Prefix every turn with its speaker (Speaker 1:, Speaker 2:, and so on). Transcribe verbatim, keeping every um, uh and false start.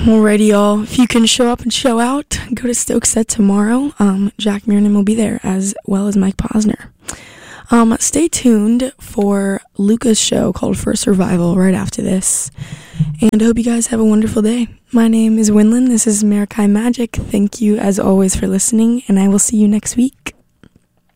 Speaker 1: Alrighty, y'all. If you can show up and show out, go to Stokesett tomorrow. Um, Jack Miernan will be there, as well as Mike Posner. Um, stay tuned for Luca's show called For Survival right after this. And I hope you guys have a wonderful day. My name is Winland. This is Maritime Magic. Thank you, as always, for listening, and I will see you next week.